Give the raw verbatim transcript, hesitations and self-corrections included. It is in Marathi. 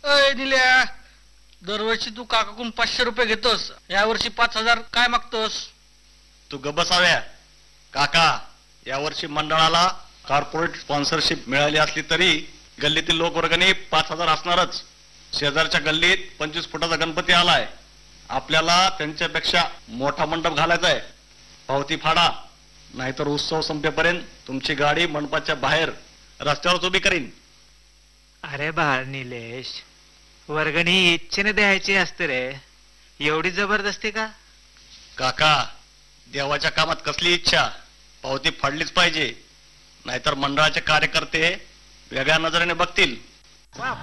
अय निल्या, दरवर्षी तू काकाकडून पाचशे रुपये घेतोस, यावर्षी पाच हजार काय मागतोस? तू गबसाव्या काका, यावर्षी मंडळाला कॉर्पोरेट स्पॉन्सरशिप मिळाली असली तरी गल्लीतील लोकवर्गणी पाच हजार असणारच. शेजारच्या गल्लीत पंचवीस फुटाचा गणपती आलाय, आपल्याला त्यांच्यापेक्षा मोठा मंडप घालायचा आहे. पावती फाडा, नाहीतर उत्सव संपेपर्यंत तुमची गाडी मंडपाच्या बाहेर रस्त्यावर उभी करीन. अरे बाळ निलेश, वर्गणी इच्छेने द्यायची असते रे, एवढी जबरदस्ती का? काका, देवाच्या कामात कसली इच्छा, पावती फाडलीच पाहिजे, नाहीतर मंडळाचे कार्यकर्ते वेगळ्या नजरेने बघतील.